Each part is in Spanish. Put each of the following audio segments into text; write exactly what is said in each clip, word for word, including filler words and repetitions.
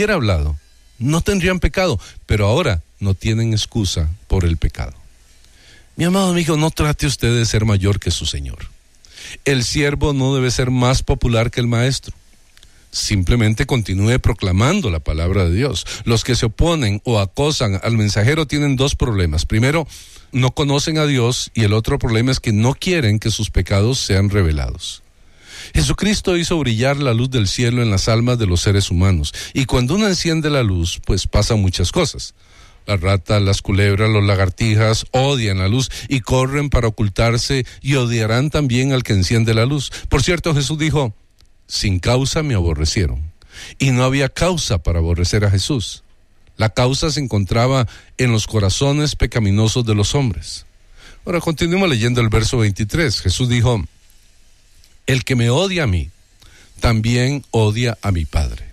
hubiera hablado, no tendrían pecado, pero ahora no tienen excusa por el pecado. Mi amado amigo, no trate usted de ser mayor que su Señor. El siervo no debe ser más popular que el maestro. Simplemente continúe proclamando la palabra de Dios. Los que se oponen o acosan al mensajero tienen dos problemas. Primero, no conocen a Dios, y el otro problema es que no quieren que sus pecados sean revelados. Jesucristo hizo brillar la luz del cielo en las almas de los seres humanos, y cuando uno enciende la luz, pues pasan muchas cosas. Las ratas, las culebras, los lagartijas odian la luz y corren para ocultarse, y odiarán también al que enciende la luz. Por cierto, Jesús dijo: sin causa me aborrecieron. Y no había causa para aborrecer a Jesús. La causa se encontraba en los corazones pecaminosos de los hombres. Ahora continuemos leyendo el verso veintitrés. Jesús dijo: el que me odia a mí, también odia a mi Padre.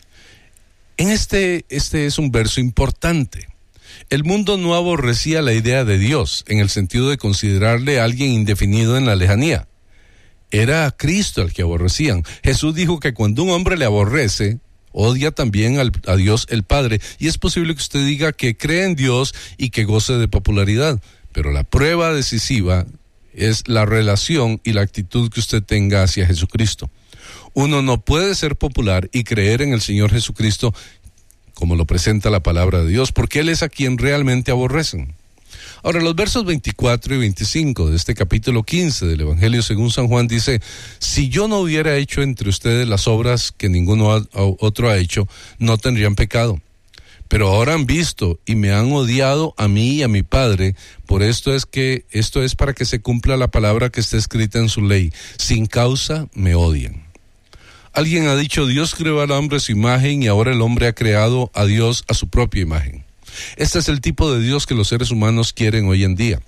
En este, este es un verso importante. El mundo no aborrecía la idea de Dios, en el sentido de considerarle a alguien indefinido en la lejanía. Era a Cristo al que aborrecían. Jesús dijo que cuando un hombre le aborrece, odia también al, a Dios el Padre. Y es posible que usted diga que cree en Dios y que goce de popularidad, pero la prueba decisiva es la relación y la actitud que usted tenga hacia Jesucristo. Uno no puede ser popular y creer en el Señor Jesucristo como lo presenta la palabra de Dios, porque Él es a quien realmente aborrecen. Ahora, los versos veinticuatro y veinticinco de este capítulo quince del Evangelio según San Juan dice: si yo no hubiera hecho entre ustedes las obras que ninguno ha, otro ha hecho, no tendrían pecado. Pero ahora han visto y me han odiado a mí y a mi Padre. Por esto es que esto es para que se cumpla la palabra que está escrita en su ley: sin causa me odian. Alguien ha dicho: Dios creó al hombre a su imagen, y ahora el hombre ha creado a Dios a su propia imagen. Este es el tipo de Dios que los seres humanos quieren hoy en día,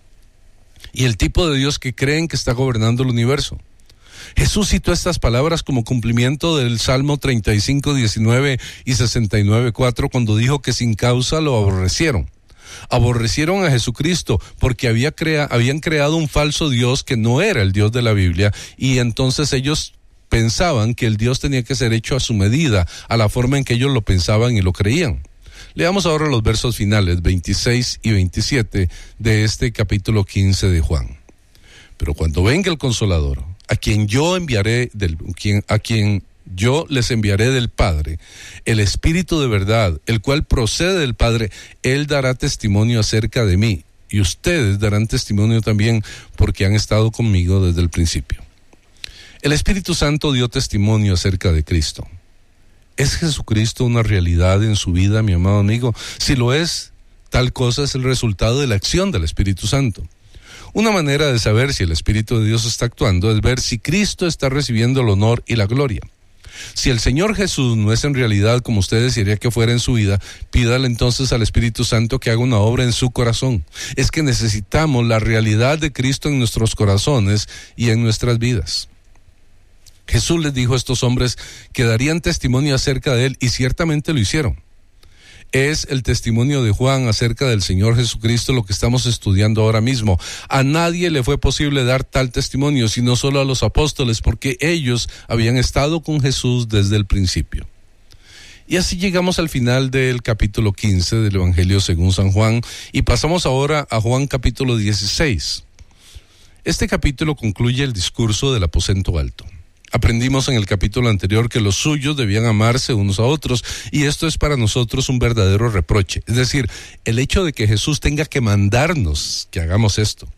y el tipo de Dios que creen que está gobernando el universo. Jesús citó estas palabras como cumplimiento del Salmo treinta y cinco, diecinueve y sesenta y nueve, cuatro, cuando dijo que sin causa lo aborrecieron. Aborrecieron a Jesucristo porque había crea, habían creado un falso Dios que no era el Dios de la Biblia, y entonces ellos pensaban que el Dios tenía que ser hecho a su medida, a la forma en que ellos lo pensaban y lo creían. Leamos ahora los versos finales, veintiséis y veintisiete, de este capítulo quince de Juan. Pero cuando venga el Consolador, a quien yo enviaré, del, quien, a quien yo les enviaré del Padre, el Espíritu de verdad, el cual procede del Padre, Él dará testimonio acerca de mí, y ustedes darán testimonio también, porque han estado conmigo desde el principio. El Espíritu Santo dio testimonio acerca de Cristo. ¿Es Jesucristo una realidad en su vida, mi amado amigo? Si lo es, tal cosa es el resultado de la acción del Espíritu Santo. Una manera de saber si el Espíritu de Dios está actuando es ver si Cristo está recibiendo el honor y la gloria. Si el Señor Jesús no es en realidad como usted desearía que fuera en su vida, pídale entonces al Espíritu Santo que haga una obra en su corazón. Es que necesitamos la realidad de Cristo en nuestros corazones y en nuestras vidas. Jesús les dijo a estos hombres que darían testimonio acerca de Él, y ciertamente lo hicieron. Es el testimonio de Juan acerca del Señor Jesucristo lo que estamos estudiando ahora mismo. A nadie le fue posible dar tal testimonio, sino solo a los apóstoles, porque ellos habían estado con Jesús desde el principio. Y así llegamos al final del capítulo quince del Evangelio según San Juan, y pasamos ahora a Juan capítulo dieciséis. Este capítulo concluye el discurso del aposento alto. Aprendimos en el capítulo anterior que los suyos debían amarse unos a otros, y esto es para nosotros un verdadero reproche. Es decir, el hecho de que Jesús tenga que mandarnos que hagamos esto.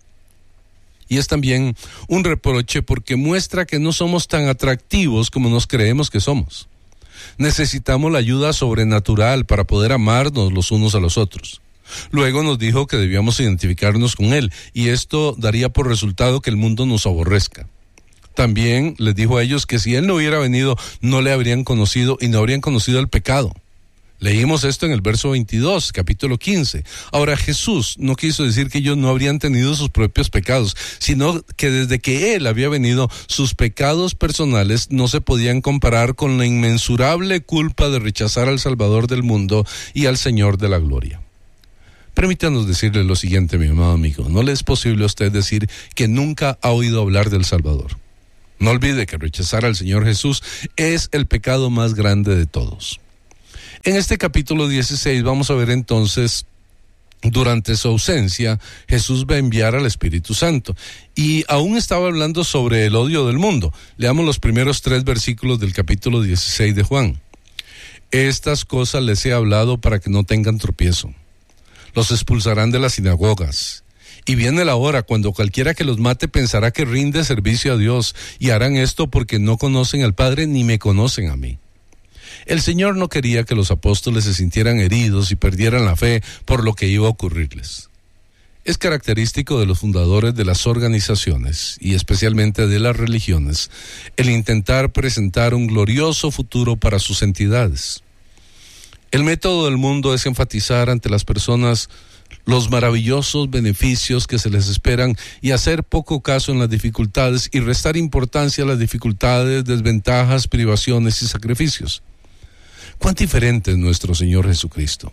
Y es también un reproche porque muestra que no somos tan atractivos como nos creemos que somos. Necesitamos la ayuda sobrenatural para poder amarnos los unos a los otros. Luego nos dijo que debíamos identificarnos con Él, y esto daría por resultado que el mundo nos aborrezca. También les dijo a ellos que si Él no hubiera venido, no le habrían conocido y no habrían conocido el pecado. Leímos esto en el verso veintidós, capítulo quince. Ahora, Jesús no quiso decir que ellos no habrían tenido sus propios pecados, sino que desde que Él había venido, sus pecados personales no se podían comparar con la inmensurable culpa de rechazar al Salvador del mundo y al Señor de la gloria. Permítanos decirle lo siguiente, mi amado amigo. No le es posible a usted decir que nunca ha oído hablar del Salvador. No olvide que rechazar al Señor Jesús es el pecado más grande de todos. En este capítulo dieciséis vamos a ver entonces, durante su ausencia, Jesús va a enviar al Espíritu Santo. Y aún estaba hablando sobre el odio del mundo. Leamos los primeros tres versículos del capítulo dieciséis de Juan. Estas cosas les he hablado para que no tengan tropiezo. Los expulsarán de las sinagogas. Y viene la hora cuando cualquiera que los mate pensará que rinde servicio a Dios, y harán esto porque no conocen al Padre ni me conocen a mí. El Señor no quería que los apóstoles se sintieran heridos y perdieran la fe por lo que iba a ocurrirles. Es característico de los fundadores de las organizaciones, y especialmente de las religiones, el intentar presentar un glorioso futuro para sus entidades. El método del mundo es enfatizar ante las personas los maravillosos beneficios que se les esperan y hacer poco caso en las dificultades y restar importancia a las dificultades, desventajas, privaciones y sacrificios. Cuán diferente es nuestro Señor Jesucristo.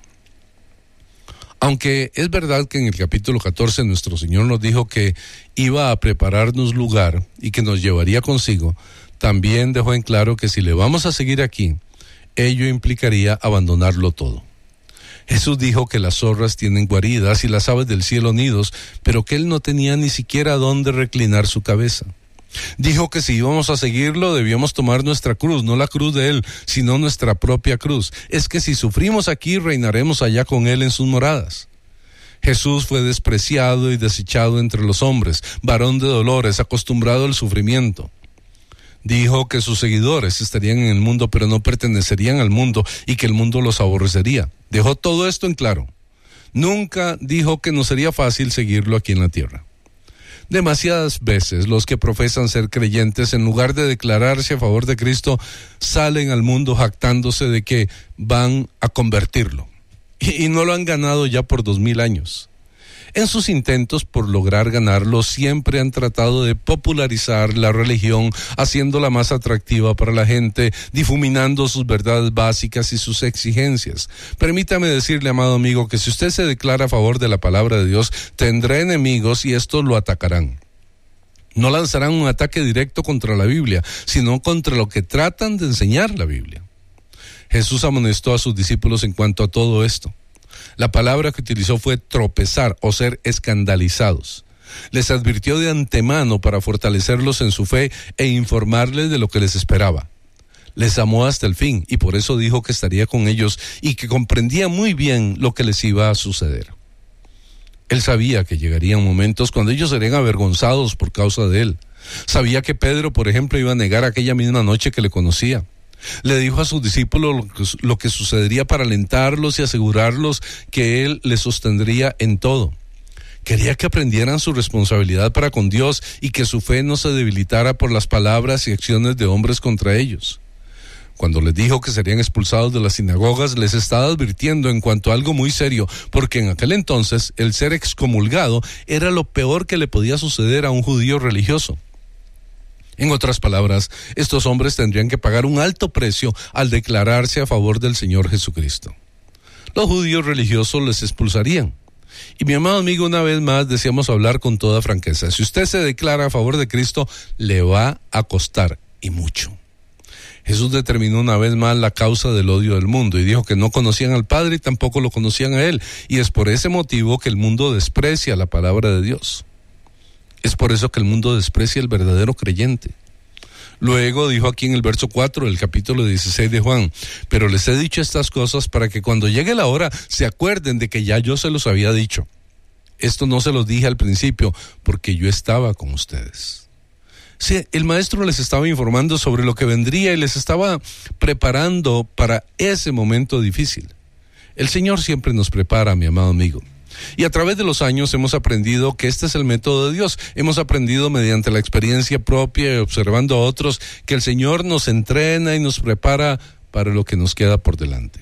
Aunque es verdad que en el capítulo catorce nuestro Señor nos dijo que iba a prepararnos lugar y que nos llevaría consigo, también dejó en claro que si le vamos a seguir aquí, ello implicaría abandonarlo todo. Jesús dijo que las zorras tienen guaridas y las aves del cielo nidos, pero que Él no tenía ni siquiera dónde reclinar su cabeza. Dijo que si íbamos a seguirlo debíamos tomar nuestra cruz, no la cruz de Él, sino nuestra propia cruz. Es que si sufrimos aquí, reinaremos allá con Él en sus moradas. Jesús fue despreciado y desechado entre los hombres, varón de dolores, acostumbrado al sufrimiento. Dijo que sus seguidores estarían en el mundo, pero no pertenecerían al mundo y que el mundo los aborrecería. Dejó todo esto en claro. Nunca dijo que no sería fácil seguirlo aquí en la tierra. Demasiadas veces los que profesan ser creyentes, en lugar de declararse a favor de Cristo, salen al mundo jactándose de que van a convertirlo. Y, y no lo han ganado ya por dos mil años. En sus intentos por lograr ganarlo, siempre han tratado de popularizar la religión, haciéndola más atractiva para la gente, difuminando sus verdades básicas y sus exigencias. Permítame decirle, amado amigo, que si usted se declara a favor de la palabra de Dios, tendrá enemigos y estos lo atacarán. No lanzarán un ataque directo contra la Biblia, sino contra lo que tratan de enseñar la Biblia. Jesús amonestó a sus discípulos en cuanto a todo esto. La palabra que utilizó fue tropezar o ser escandalizados. Les advirtió de antemano para fortalecerlos en su fe e informarles de lo que les esperaba. Les amó hasta el fin y por eso dijo que estaría con ellos y que comprendía muy bien lo que les iba a suceder. Él sabía que llegarían momentos cuando ellos serían avergonzados por causa de él. Sabía que Pedro, por ejemplo, iba a negar aquella misma noche que le conocía. Le dijo a sus discípulos lo que, lo que sucedería para alentarlos y asegurarlos que Él les sostendría en todo. Quería que aprendieran su responsabilidad para con Dios y que su fe no se debilitara por las palabras y acciones de hombres contra ellos. Cuando les dijo que serían expulsados de las sinagogas, les estaba advirtiendo en cuanto a algo muy serio, porque en aquel entonces el ser excomulgado era lo peor que le podía suceder a un judío religioso. En otras palabras, estos hombres tendrían que pagar un alto precio al declararse a favor del Señor Jesucristo. Los judíos religiosos les expulsarían. Y mi amado amigo, una vez más deseamos hablar con toda franqueza. Si usted se declara a favor de Cristo, le va a costar, y mucho. Jesús determinó una vez más la causa del odio del mundo y dijo que no conocían al Padre y tampoco lo conocían a Él. Y es por ese motivo que el mundo desprecia la palabra de Dios. Es por eso que el mundo desprecia al verdadero creyente. Luego dijo aquí en el verso cuatro del capítulo dieciséis de Juan: pero les he dicho estas cosas para que cuando llegue la hora se acuerden de que ya yo se los había dicho. Esto no se los dije al principio porque yo estaba con ustedes. Sí, el maestro les estaba informando sobre lo que vendría y les estaba preparando para ese momento difícil. El Señor siempre nos prepara, mi amado amigo. Y a través de los años hemos aprendido que este es el método de Dios. Hemos aprendido mediante la experiencia propia y observando a otros que el Señor nos entrena y nos prepara para lo que nos queda por delante.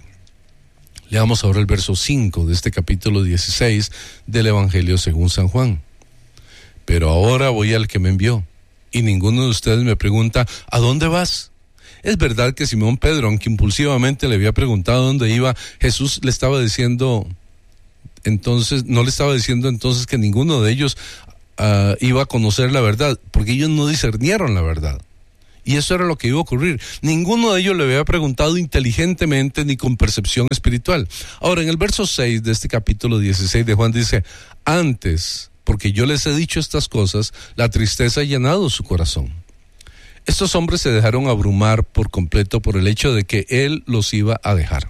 Leamos ahora el verso cinco de este capítulo dieciséis del Evangelio según San Juan. Pero ahora voy al que me envió, y ninguno de ustedes me pregunta, ¿a dónde vas? Es verdad que Simón Pedro, aunque impulsivamente le había preguntado dónde iba, Jesús le estaba diciendo... Entonces, no le estaba diciendo entonces que ninguno de ellos uh, iba a conocer la verdad, porque ellos no discernieron la verdad. Y eso era lo que iba a ocurrir. Ninguno de ellos le había preguntado inteligentemente ni con percepción espiritual. Ahora, en el verso seis de este capítulo dieciséis de Juan dice, antes, porque yo les he dicho estas cosas, la tristeza ha llenado su corazón. Estos hombres se dejaron abrumar por completo por el hecho de que Él los iba a dejar.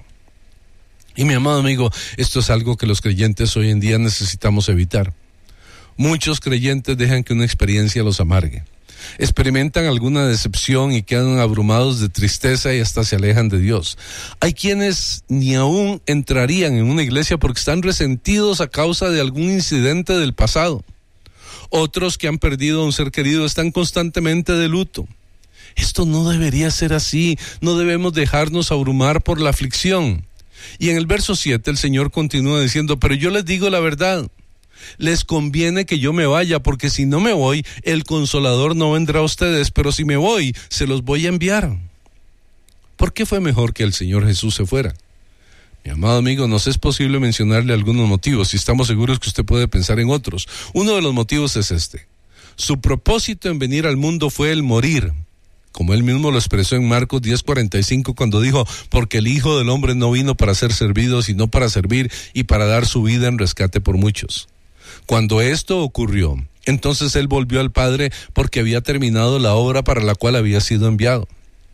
Y mi amado amigo, esto es algo que los creyentes hoy en día necesitamos evitar. Muchos creyentes dejan que una experiencia los amargue. Experimentan alguna decepción y quedan abrumados de tristeza y hasta se alejan de Dios. Hay quienes ni aún entrarían en una iglesia porque están resentidos a causa de algún incidente del pasado. Otros que han perdido a un ser querido están constantemente de luto. Esto no debería ser así, no debemos dejarnos abrumar por la aflicción. Y en el verso siete el Señor continúa diciendo, pero yo les digo la verdad. Les conviene que yo me vaya, porque si no me voy, el Consolador no vendrá a ustedes, pero si me voy, se los voy a enviar. ¿Por qué fue mejor que el Señor Jesús se fuera? Mi amado amigo, nos es posible mencionarle algunos motivos y estamos seguros que usted puede pensar en otros. Uno de los motivos es este. Su propósito en venir al mundo fue el morir, como él mismo lo expresó en Marcos diez cuarenta y cinco cuando dijo, porque el Hijo del Hombre no vino para ser servido, sino para servir y para dar su vida en rescate por muchos. Cuando esto ocurrió, entonces él volvió al Padre porque había terminado la obra para la cual había sido enviado.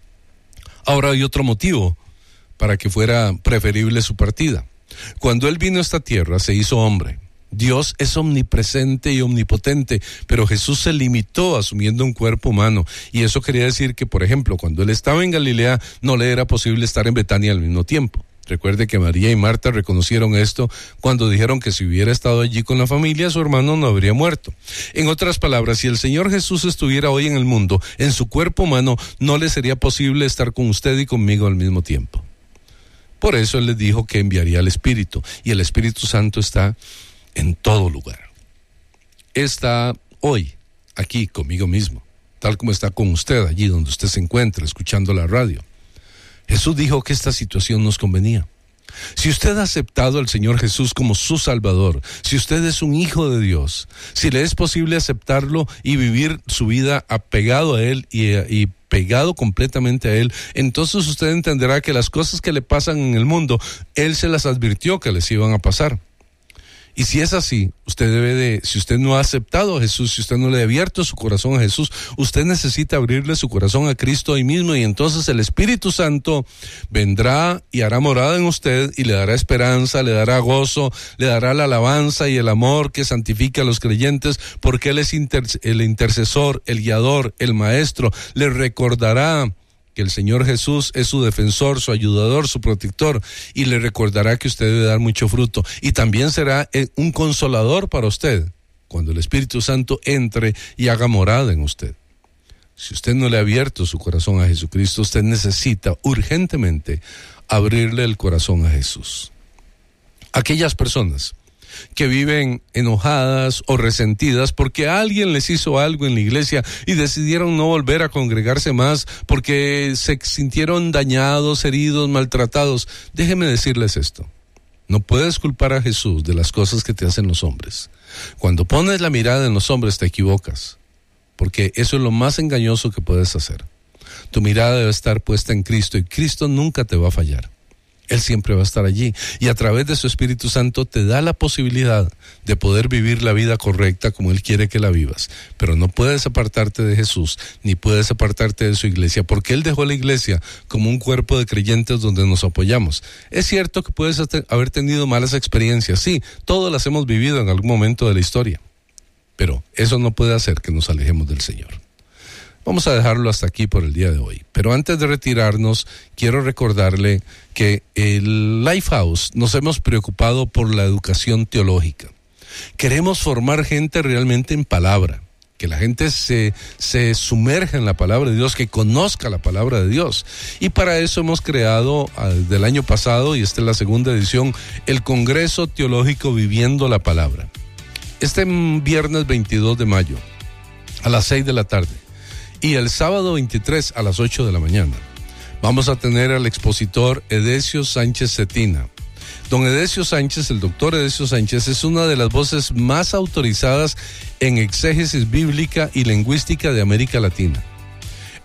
Ahora hay otro motivo para que fuera preferible su partida. Cuando él vino a esta tierra, se hizo hombre. Dios es omnipresente y omnipotente, pero Jesús se limitó asumiendo un cuerpo humano. Y eso quería decir que, por ejemplo, cuando él estaba en Galilea, no le era posible estar en Betania al mismo tiempo. Recuerde que María y Marta reconocieron esto cuando dijeron que si hubiera estado allí con la familia, su hermano no habría muerto. En otras palabras, si el Señor Jesús estuviera hoy en el mundo, en su cuerpo humano, no le sería posible estar con usted y conmigo al mismo tiempo. Por eso Él les dijo que enviaría al Espíritu, y el Espíritu Santo está en todo lugar. Está hoy, aquí conmigo mismo, tal como está con usted allí donde usted se encuentra, escuchando la radio. Jesús dijo que esta situación nos convenía. Si usted ha aceptado al Señor Jesús como su Salvador, si usted es un hijo de Dios, si le es posible aceptarlo y vivir su vida apegado a Él y, y pegado completamente a Él, entonces usted entenderá que las cosas que le pasan en el mundo, Él se las advirtió que les iban a pasar. Y si es así, usted debe de, si usted no ha aceptado a Jesús, si usted no le ha abierto su corazón a Jesús, usted necesita abrirle su corazón a Cristo hoy mismo, y entonces el Espíritu Santo vendrá y hará morada en usted y le dará esperanza, le dará gozo, le dará la alabanza y el amor que santifica a los creyentes, porque Él es inter, el intercesor, el guiador, el maestro. Le recordará que el Señor Jesús es su defensor, su ayudador, su protector, y le recordará que usted debe dar mucho fruto, y también será un consolador para usted cuando el Espíritu Santo entre y haga morada en usted. Si usted no le ha abierto su corazón a Jesucristo, usted necesita urgentemente abrirle el corazón a Jesús. Aquellas personas que viven enojadas o resentidas porque alguien les hizo algo en la iglesia y decidieron no volver a congregarse más porque se sintieron dañados, heridos, maltratados. Déjenme decirles esto. No puedes culpar a Jesús de las cosas que te hacen los hombres. Cuando pones la mirada en los hombres te equivocas, porque eso es lo más engañoso que puedes hacer. Tu mirada debe estar puesta en Cristo, y Cristo nunca te va a fallar. Él siempre va a estar allí, y a través de su Espíritu Santo te da la posibilidad de poder vivir la vida correcta como Él quiere que la vivas. Pero no puedes apartarte de Jesús, ni puedes apartarte de su iglesia, porque Él dejó la iglesia como un cuerpo de creyentes donde nos apoyamos. Es cierto que puedes haber tenido malas experiencias, sí, todas las hemos vivido en algún momento de la historia, pero eso no puede hacer que nos alejemos del Señor. Vamos a dejarlo hasta aquí por el día de hoy. Pero antes de retirarnos, quiero recordarle que el Lifehouse nos hemos preocupado por la educación teológica. Queremos formar gente realmente en palabra, que la gente se, se sumerja en la palabra de Dios, que conozca la palabra de Dios. Y para eso hemos creado, desde el año pasado, y esta es la segunda edición, el Congreso Teológico Viviendo la Palabra. Este viernes veintidós de mayo, a las seis de la tarde, y el sábado veintitrés a las ocho de la mañana, vamos a tener al expositor Edesio Sánchez Cetina. Don Edesio Sánchez, el doctor Edesio Sánchez, es una de las voces más autorizadas en exégesis bíblica y lingüística de América Latina.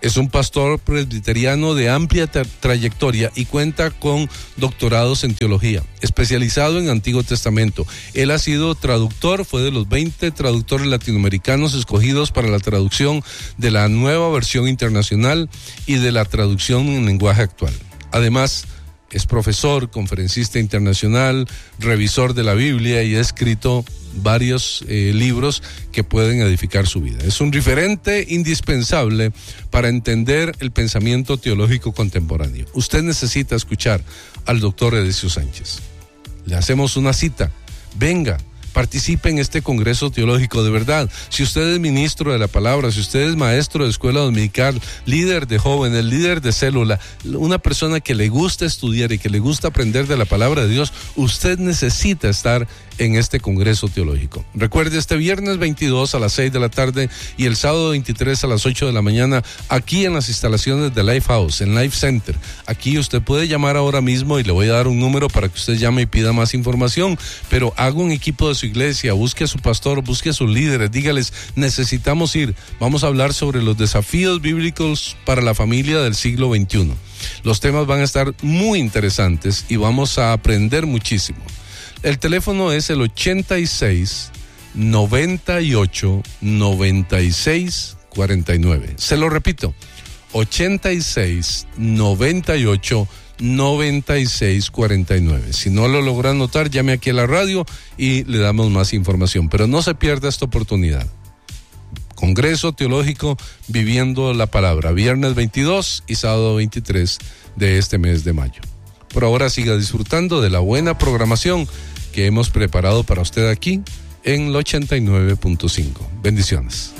Es un pastor presbiteriano de amplia tra- trayectoria y cuenta con doctorados en teología, especializado en Antiguo Testamento. Él ha sido traductor, fue de los veinte traductores latinoamericanos escogidos para la traducción de la nueva versión internacional y de la traducción en lenguaje actual. Además, es profesor, conferencista internacional, revisor de la Biblia y ha escrito varios eh, libros que pueden edificar su vida. Es un referente indispensable para entender el pensamiento teológico contemporáneo. Usted necesita escuchar al doctor Edesio Sánchez. Le hacemos una cita. Venga, participe en este congreso teológico de verdad. Si usted es ministro de la palabra, si usted es maestro de escuela dominical, líder de jóvenes, líder de célula, una persona que le gusta estudiar y que le gusta aprender de la palabra de Dios, usted necesita estar en este congreso teológico. Recuerde, este viernes veintidós a las seis de la tarde y el sábado veintitrés a las ocho de la mañana, aquí en las instalaciones de Lifehouse, en Life Center. Aquí usted puede llamar ahora mismo y le voy a dar un número para que usted llame y pida más información, pero haga un equipo de su iglesia, busque a su pastor, busque a sus líderes, dígales, necesitamos ir. Vamos a hablar sobre los desafíos bíblicos para la familia del siglo veintiuno. Los temas van a estar muy interesantes y vamos a aprender muchísimo. El teléfono es el ochenta y seis, noventa y ocho, noventa y seis, cuarenta y nueve. Se lo repito, ochenta y seis, noventa y ocho, noventa y seis, cuarenta y nueve. Si no lo logra anotar, llame aquí a la radio y le damos más información. Pero no se pierda esta oportunidad. Congreso Teológico Viviendo la Palabra, viernes veintidós y sábado veintitrés de este mes de mayo. Por ahora siga disfrutando de la buena programación que hemos preparado para usted aquí en el ochenta y nueve punto cinco. Bendiciones.